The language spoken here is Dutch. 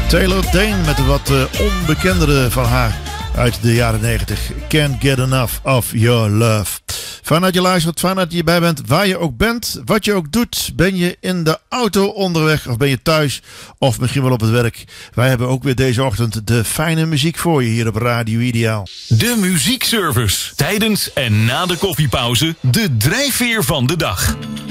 Taylor Dayne met een wat onbekendere van haar uit de jaren 90. Can't get enough of your love. Fijn dat je luistert, fijn dat je bij bent. Waar je ook bent, wat je ook doet. Ben je in de auto onderweg of ben je thuis of misschien wel op het werk. Wij hebben ook weer deze ochtend de fijne muziek voor je hier op Radio Ideaal. De muziekservice. Tijdens en na de koffiepauze de drijfveer van de dag.